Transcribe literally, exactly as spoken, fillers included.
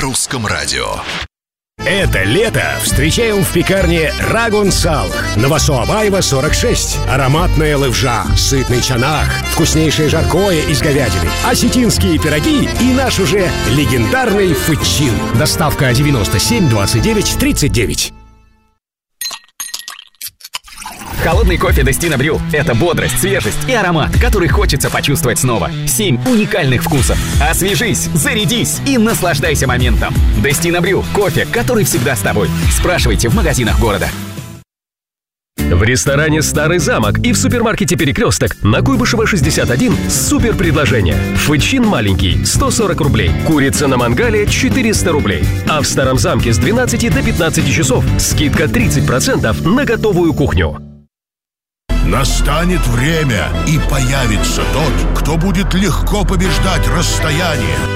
русском радио. Это лето встречаем в пекарне Рагун Салх. Новосоабаева, сорок шесть. Ароматная левжа, сытный чанах, вкуснейшее жаркое из говядины, осетинские пироги и наш уже легендарный фычин. Доставка девяносто семь двадцать девять тридцать девять. Холодный кофе Дестино Брю – это бодрость, свежесть и аромат, который хочется почувствовать снова. Семь уникальных вкусов. Освежись, зарядись и наслаждайся моментом. Дестино Брю – кофе, который всегда с тобой. Спрашивайте в магазинах города. В ресторане «Старый замок» и в супермаркете «Перекресток» на Куйбышева шестьдесят один супер предложение. Фычин маленький – сто сорок рублей. Курица на мангале – четыреста рублей. А в Старом замке с двенадцати до пятнадцати часов скидка тридцать процентов на готовую кухню. Настанет время, и появится тот, кто будет легко побеждать расстояние,